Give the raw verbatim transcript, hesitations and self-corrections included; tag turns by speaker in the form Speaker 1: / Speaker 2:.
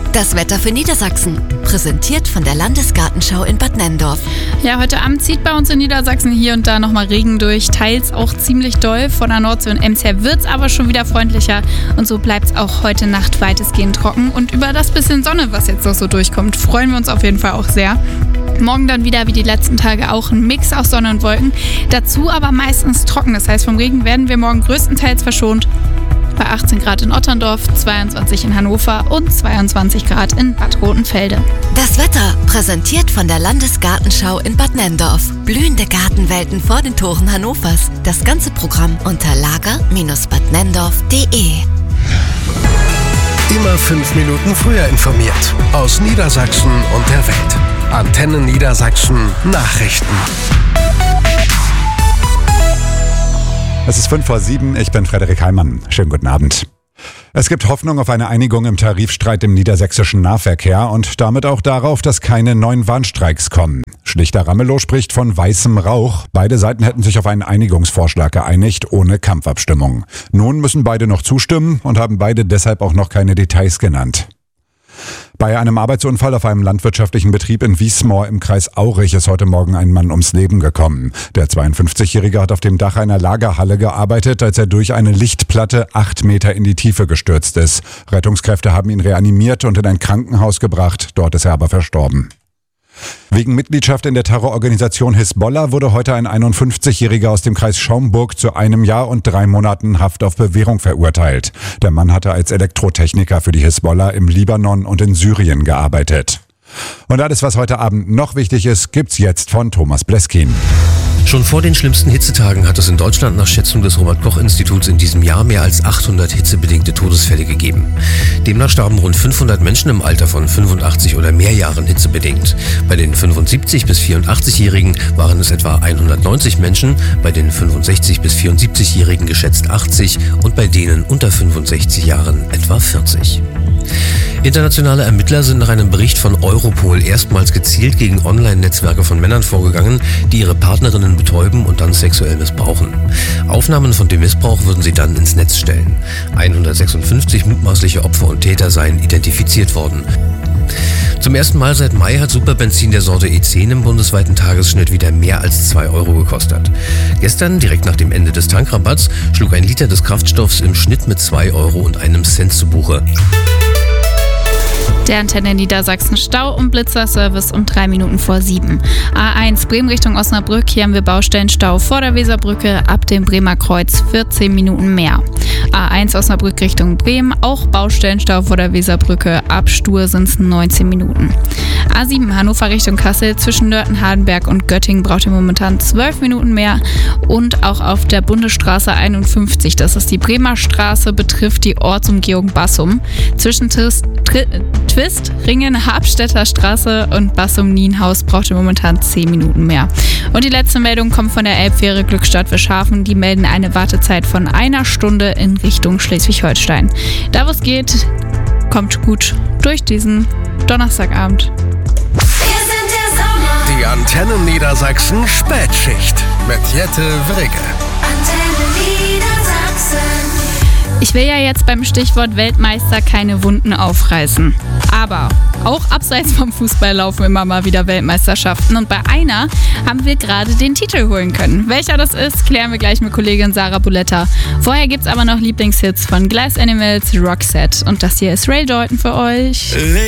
Speaker 1: Das Wetter für Niedersachsen, präsentiert von der Landesgartenschau in Bad Nenndorf.
Speaker 2: Ja, heute Abend zieht bei uns in Niedersachsen hier und da nochmal Regen durch, teils auch ziemlich doll. Von der Nordsee und Ems her wird es aber schon wieder freundlicher und so bleibt es auch heute Nacht weitestgehend trocken. Und über das bisschen Sonne, was jetzt noch so durchkommt, freuen wir uns auf jeden Fall auch sehr. Morgen dann wieder wie die letzten Tage auch ein Mix aus Sonne und Wolken, dazu aber meistens trocken. Das heißt, vom Regen werden wir morgen größtenteils verschont. Bei achtzehn Grad in Otterndorf, zweiundzwanzig in Hannover und zweiundzwanzig Grad in Bad Rotenfelde.
Speaker 1: Das Wetter, präsentiert von der Landesgartenschau in Bad Nenndorf. Blühende Gartenwelten vor den Toren Hannovers. Das ganze Programm unter lager Bindestrich bad nenndorf punkt de.
Speaker 3: Immer fünf Minuten früher informiert. Aus Niedersachsen und der Welt. Antenne Niedersachsen Nachrichten.
Speaker 4: Es ist fünf vor sieben, ich bin Frederik Heimann. Schönen guten Abend. Es gibt Hoffnung auf eine Einigung im Tarifstreit im niedersächsischen Nahverkehr und damit auch darauf, dass keine neuen Warnstreiks kommen. Schlichter Ramelow spricht von weißem Rauch. Beide Seiten hätten sich auf einen Einigungsvorschlag geeinigt, ohne Kampfabstimmung. Nun müssen beide noch zustimmen und haben beide deshalb auch noch keine Details genannt. Bei einem Arbeitsunfall auf einem landwirtschaftlichen Betrieb in Wiesmoor im Kreis Aurich ist heute Morgen ein Mann ums Leben gekommen. Der zweiundfünfzigjährige hat auf dem Dach einer Lagerhalle gearbeitet, als er durch eine Lichtplatte acht Meter in die Tiefe gestürzt ist. Rettungskräfte haben ihn reanimiert und in ein Krankenhaus gebracht, dort ist er aber verstorben. Wegen Mitgliedschaft in der Terrororganisation Hisbollah wurde heute ein einundfünfzigjähriger aus dem Kreis Schaumburg zu einem Jahr und drei Monaten Haft auf Bewährung verurteilt. Der Mann hatte als Elektrotechniker für die Hisbollah im Libanon und in Syrien gearbeitet. Und alles, was heute Abend noch wichtig ist, gibt's jetzt von Thomas Bleskin.
Speaker 5: Schon vor den schlimmsten Hitzetagen hat es in Deutschland nach Schätzung des Robert-Koch-Instituts in diesem Jahr mehr als achthundert hitzebedingte Todesfälle gegeben. Demnach starben rund fünfhundert Menschen im Alter von fünfundachtzig oder mehr Jahren hitzebedingt. Bei den fünfundsiebzig- bis vierundachtzigjährigen waren es etwa hundertneunzig Menschen, bei den fünfundsechzig- bis vierundsiebzigjährigen geschätzt achtzig und bei denen unter fünfundsechzig Jahren etwa vierzig. Internationale Ermittler sind nach einem Bericht von Europol erstmals gezielt gegen Online-Netzwerke von Männern vorgegangen, die ihre Partnerinnen betäuben und dann sexuell missbrauchen. Aufnahmen von dem Missbrauch würden sie dann ins Netz stellen. hundertsechsundfünfzig mutmaßliche Opfer und Täter seien identifiziert worden. Zum ersten Mal seit Mai hat Superbenzin der Sorte E zehn im bundesweiten Tagesschnitt wieder mehr als zwei Euro gekostet. Gestern, direkt nach dem Ende des Tankrabatts, schlug ein Liter des Kraftstoffs im Schnitt mit zwei Euro und einem Cent zu Buche.
Speaker 2: Der Antenne Niedersachsen Stau- und Blitzerservice um drei Minuten vor sieben. A eins Bremen Richtung Osnabrück, hier haben wir Baustellenstau vor der Weserbrücke, ab dem Bremer Kreuz vierzehn Minuten mehr. A eins Osnabrück Richtung Bremen, auch Baustellenstau vor der Weserbrücke, ab Stur sind es neunzehn Minuten. A sieben Hannover Richtung Kassel, zwischen Nörten, Hardenberg und Göttingen braucht ihr momentan zwölf Minuten mehr. Und auch auf der Bundesstraße einundfünfzig, das ist die Bremer Straße, betrifft die Ortsumgehung Bassum. Zwischen Trist, Tri, Twist, Ringen, Habstädter Straße und Bassum-Nienhaus braucht ihr momentan zehn Minuten mehr. Und die letzte Meldung kommt von der Elbfähre Glückstadt-Wischhafen. Die melden eine Wartezeit von einer Stunde in Richtung Schleswig-Holstein. Da wo es geht, kommt gut durch diesen Donnerstagabend.
Speaker 3: Die Antenne Niedersachsen Spätschicht mit Jette Wrigge.
Speaker 6: Antenne Niedersachsen.
Speaker 2: Ich will ja jetzt beim Stichwort Weltmeister keine Wunden aufreißen. Aber auch abseits vom Fußball laufen immer mal wieder Weltmeisterschaften. Und bei einer haben wir gerade den Titel holen können. Welcher das ist, klären wir gleich mit Kollegin Sarah Buletta. Vorher gibt's aber noch Lieblingshits von Glass Animals, Roxette. Und das hier ist Ray Dalton für euch.